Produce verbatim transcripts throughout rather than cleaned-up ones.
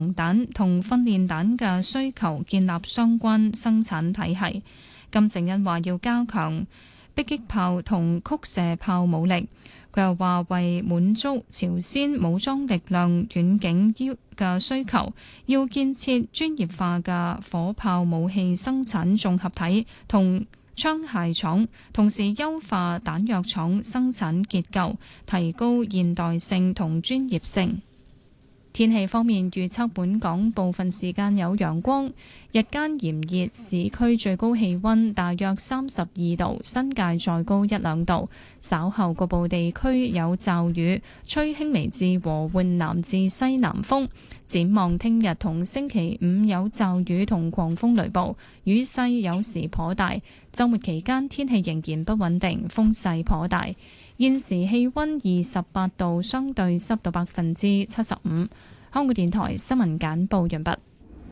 彈同訓練彈嘅需求建立相關生產體系。金正恩話要加強迫擊炮同曲射炮武力。佢又話為滿足朝鮮武裝力量遠景要嘅需求，要建設專業化嘅火炮武器生產綜合體同槍械廠，同時優化彈藥廠生產結構，提高現代性同專業性。天氣方面預測，本港部分時間有陽光，日間炎熱，市區最高氣溫大約三十二度，新界再高一兩度。稍後局部地區有驟雨，吹輕微至和緩南至西南風。展望聽日同星期五有驟雨同狂風雷暴，雨勢有時頗大。週末期間天氣仍然不穩定，風勢頗大。現時氣溫二十八度，相對濕度百分之七十五。香港電台新聞簡報完畢。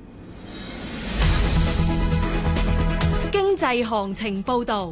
經濟行情報道。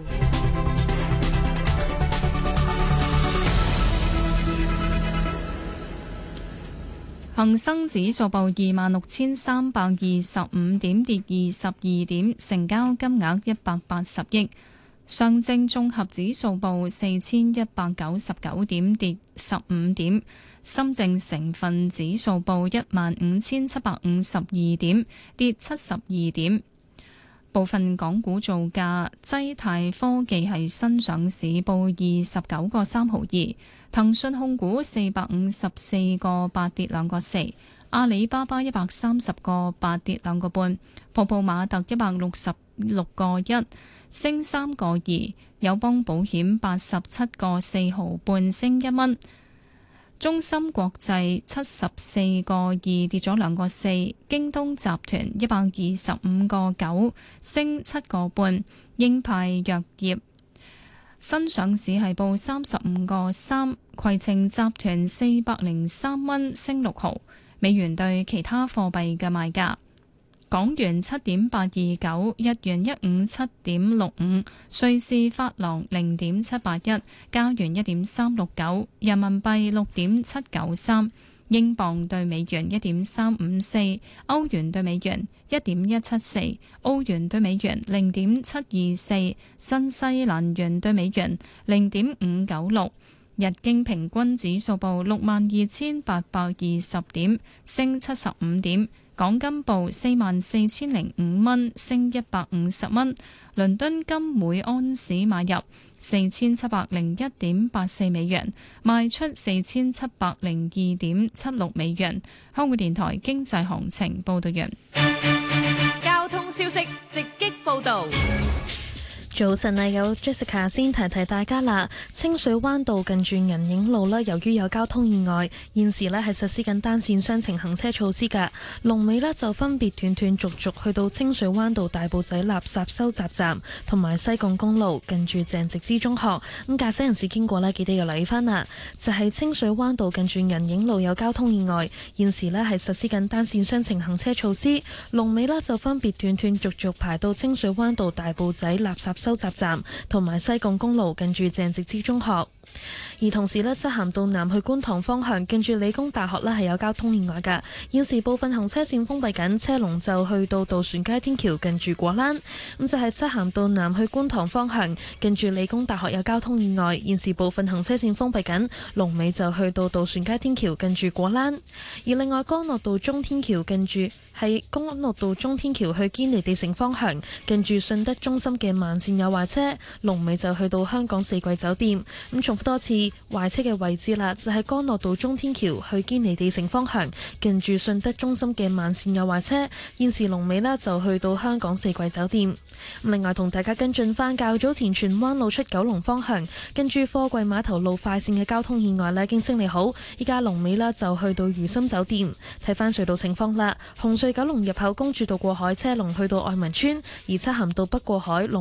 恒生指數報二萬六千三百二十五點，跌二十二點，成交金額一百八十億。上證綜合指數報四千一百九十九點，跌十五點。深證成分指數報一萬五千七百五十二點，跌七十二點。部分港股造價，濟泰科技係新上市，報二十九個三毫二。騰訊控股四百五十四個八，跌兩個四。阿里巴巴一百三十個八，跌兩個半。泡泡瑪特一百六十六個一，升三個二。友邦保險八十七個四毫半，升一蚊。中芯國際七十四個二，跌咗兩個四。京東集團一百二十五個九，升七個半。英派藥業新上市係報三十五個三。攜程集團四百零三蚊，升六毫。美元對其他貨幣嘅賣價：港元七點八二九，日元一五七點六五，瑞士法郎零點七八一，加元一點三六九，人民幣六點七九三，英鎊對美元一點三五四，歐元對美元一點一七四，澳元對美元零點七二四，新西蘭元對美元零點五九六。日經平均指數報六萬二千八百二十點，升七十五點。港金報四萬四千零五蚊，升一百五十蚊。倫敦金每安士買入四千七百零一點八四美元，賣出四千七百零二點七六美元。香港電台經濟行情報道完。 交通消息直擊報道。 早晨啊，有 Jessica 先提提大家啦。清水灣道近住銀影路咧，由於有交通意外，現時咧係實施緊單線雙程行車措施㗎。龍尾咧就分別斷斷續續去到清水灣道大埔仔垃圾收集站，同埋西貢公路近住鄭植之中學。咁駕駛人士經過咧，記得要留意翻啦。就係、是、清水灣道近住銀影路有交通意外，現時咧係實施緊單線雙程行車措施。龍尾咧就分別斷斷續續排到清水灣道大埔仔垃圾收集站同埋西貢公路近住鄭植之中學。而同時呢，漆咸道南去觀塘方向近住理工大學呢係有交通意外㗎，現時部分行車線封閉緊，車龍就去到渡船街天橋近住果欄。咁就係漆咸道南去觀塘方向近住理工大學有交通意外，現時部分行車線封閉緊，龍尾就去到渡船街天橋近住果欄。而另外干諾道中天橋近住係干諾道中天橋去堅尼地城方向近住信德中心嘅慢線有壞車，龍尾就去到香港四季酒店。咁重複多次壞車嘅位置啦，就係干諾道中天橋去堅尼地城方向近住信德中心嘅慢線有壞車，現時龍尾呢就去到香港四季酒店。另外同大家跟進翻較早前荃灣路出九龍方向跟住貨櫃碼頭路快線嘅交通意外呢已經清理好，依家龍尾呢就去到如心酒店。睇翻隧道情況啦，紅隧九龍入口公主道過海車龍去到愛民村，而漆咸道北過海龍尾就排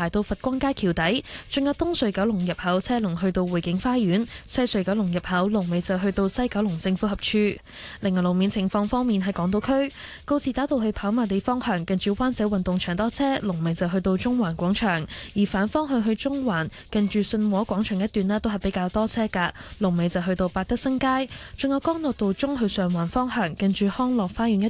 排到佛光街橋底，仲有東隧九龍入口車龍去到匯景花園，西隧九龍入口龍尾就去到西九龍政府合署。另外路面情況方面，喺港島區告士打道去跑馬地方向近住灣仔運動場多車，龍尾就去到中環廣場；而反方向去中環近住信和廣場一段呢都係比較多車㗎，龍尾就去到百德新街。仲有干諾道中去上環方向近住康樂花園一